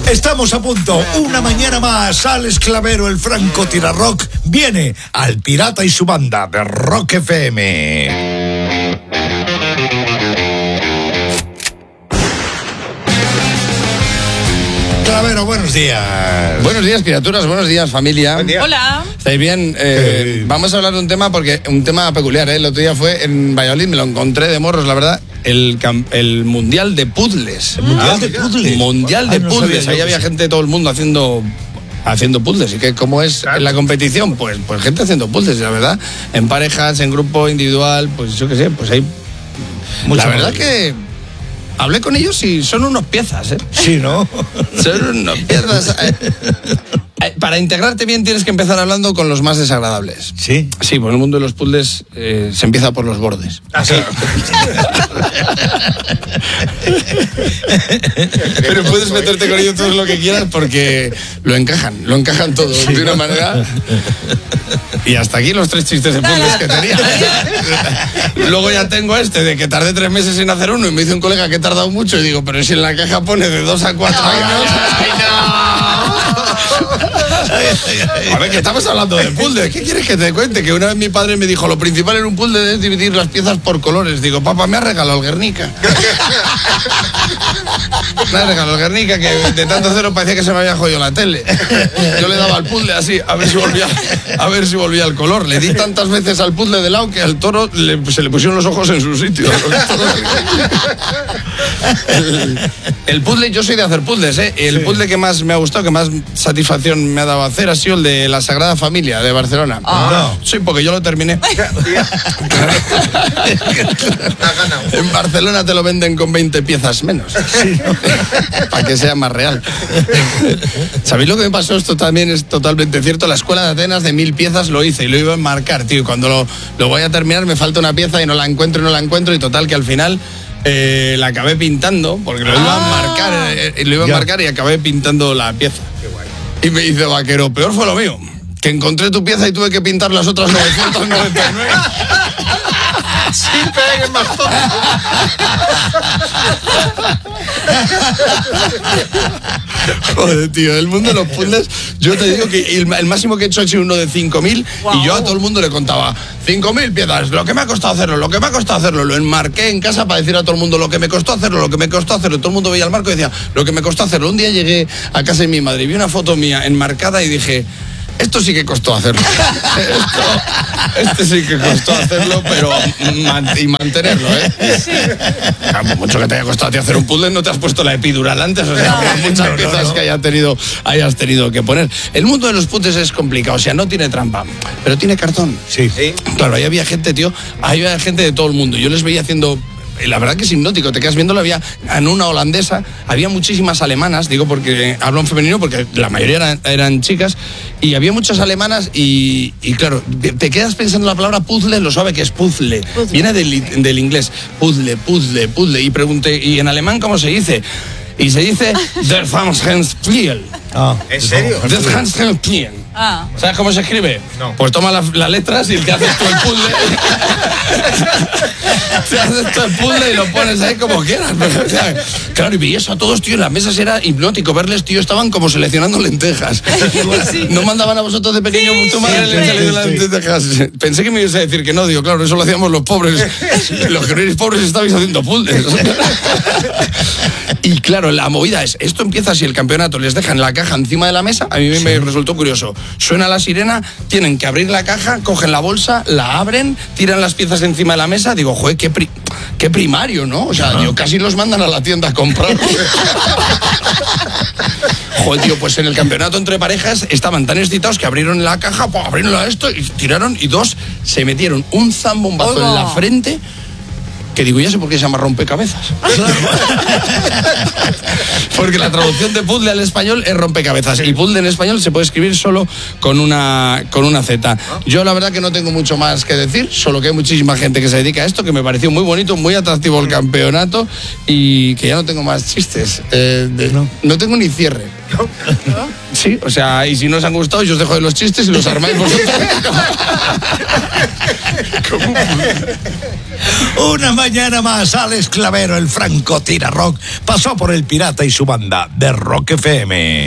Estamos a punto. Una mañana más, Alex Clavero, el Franco Tirarrock, viene al Pirata y su banda de Rock FM. Clavero, buenos días. Buenos días, criaturas, buenos días, familia. Buen día. Hola. ¿Estáis bien? Vamos a hablar de un tema, porque un tema peculiar, ¿eh? El otro día fue en Valladolid, me lo encontré de morros, la verdad, el Mundial de Puzzles. ¿Mundial de puzzles? Mundial de no Puzzles. sabía Ahí yo había que gente de todo el mundo haciendo puzzles. ¿Y que cómo es en la competición? Pues gente haciendo puzzles, la verdad. En parejas, en grupo, individual, pues yo qué sé, pues hay... Mucha la verdad maravilla. que... Hablé con ellos y son unos piezas, ¿eh? Sí, ¿no? Son unos piezas. Para integrarte bien tienes que empezar hablando con los más desagradables. Sí. Sí, pues en el mundo de los puzzles se empieza por los bordes. ¿Ah, sí? Pero puedes meterte con ellos todo lo que quieras porque lo encajan todo de una manera. Y hasta aquí los 3 chistes de puzzles que tenía. Luego ya tengo este de que tardé 3 meses en hacer uno y me dice un colega que he tardado mucho y digo, pero si en la caja pone de 2 a 4 años. A ver, que estamos hablando de puzzles. ¿Qué quieres que te cuente? Que una vez mi padre me dijo, lo principal en un puzzle es dividir las piezas por colores. Digo, papá, me ha regalado el Guernica. Me ha regalado el Guernica, que de tanto cero parecía que se me había jodido la tele. Yo le daba al puzzle así, a ver si volvía el color. Le di tantas veces al puzzle de lado que al toro se le pusieron los ojos en su sitio. El puzzle, yo soy de hacer puzzles, ¿eh? El puzzle que más me ha gustado, que más satisfacción me ha dado hacer, ha sido el de la Sagrada Familia de Barcelona. Sí, porque yo lo terminé. En Barcelona te lo venden con 20 piezas menos. Para que sea más real. ¿Sabéis lo que me pasó? Esto también es totalmente cierto. La escuela de Atenas de 1000 piezas lo hice y lo iba a enmarcar, tío. Y cuando lo voy a terminar me falta una pieza y no la encuentro y total que al final... la acabé pintando, porque lo iba a enmarcar y acabé pintando la pieza. Qué guay. Y me dice Vaquero, peor fue lo mío, que encontré tu pieza y tuve que pintar las otras 999. Sin peguen más todo. Joder, tío, el mundo de los puzzles, yo te digo que el máximo que he hecho ha sido uno de 5.000 y yo a todo el mundo le contaba 5.000 piezas, lo que me ha costado hacerlo, lo enmarqué en casa para decir a todo el mundo lo que me costó hacerlo, todo el mundo veía el marco y decía, lo que me costó hacerlo. Un día llegué a casa de mi madre y vi una foto mía enmarcada y dije, esto sí que costó hacerlo. Este sí que costó hacerlo, pero y mantenerlo, ¿eh? Sí. Claro, mucho que te haya costado a ti hacer un puzzle, no te has puesto la epidural antes, o sea, muchas piezas que hayas tenido que poner. El mundo de los puzzles es complicado, o sea, no tiene trampa, pero tiene cartón. Sí. Claro, ahí había gente, tío, ahí había gente de todo el mundo. Yo les veía haciendo... La verdad que es hipnótico, te quedas viéndolo, había en una holandesa, había muchísimas alemanas, digo porque hablo en femenino porque la mayoría eran chicas, y había muchas alemanas y claro, te quedas pensando en la palabra puzzle, lo suave que es puzzle. Viene del inglés, puzzle, y pregunté, ¿y en alemán cómo se dice? Y se dice Der Hamsterspiel. ¿En serio? Der Hamsterspiel. ¿Sabes cómo se escribe? No. Pues toma las letras y te haces tú el puzzle. Te haces tú el puzzle y lo pones ahí como quieras. Pero, o sea, claro, y veías a todos, tío, en las mesas era hipnótico verles, tío, estaban como seleccionando lentejas. ¿No mandaban a vosotros de pequeño tu madre las lentejas? Pensé que me ibas a decir que no, digo, claro, eso lo hacíamos los pobres. Los que no eres pobres estabais haciendo puzzles. Y claro, la movida es, esto empieza si el campeonato les dejan la caja encima de la mesa, a mí me resultó curioso. Suena la sirena, tienen que abrir la caja, cogen la bolsa, la abren, tiran las piezas encima de la mesa, digo, joder, qué primario, ¿no? O sea, digo, casi los mandan a la tienda a comprar. Joder, tío, pues en el campeonato entre parejas estaban tan excitados que abrieron la caja, abrieron esto y tiraron y 2 se metieron un zambombazo en la frente. Que digo, ya sé por qué se llama rompecabezas. Porque la traducción de puzzle al español es rompecabezas. Y puzzle en español se puede escribir solo con una Z. Yo la verdad que no tengo mucho más que decir, solo que hay muchísima gente que se dedica a esto, que me pareció muy bonito, muy atractivo el campeonato y que ya no tengo más chistes. No tengo ni cierre. Sí, o sea, y si no os han gustado, yo os dejo de los chistes y los armáis vosotros. Una mañana más, Alex Clavero, el francotirador, pasó por el pirata y su banda de Rock FM.